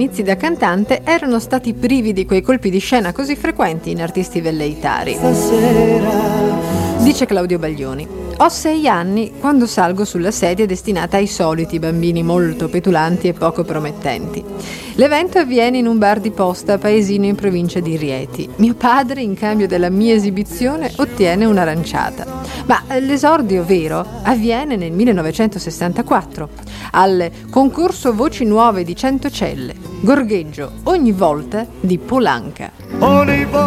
inizi da cantante erano stati privi di quei colpi di scena così frequenti in artisti velleitari. Dice Claudio Baglioni: ho 6 anni quando salgo sulla sedia destinata ai soliti bambini molto petulanti e poco promettenti. L'evento avviene in un bar di posta paesino in provincia di Rieti. Mio padre, in cambio della mia esibizione, ottiene un'aranciata. Ma l'esordio vero avviene nel 1964 al concorso Voci Nuove di Centocelle. Gorgheggio ogni volta di Polanca.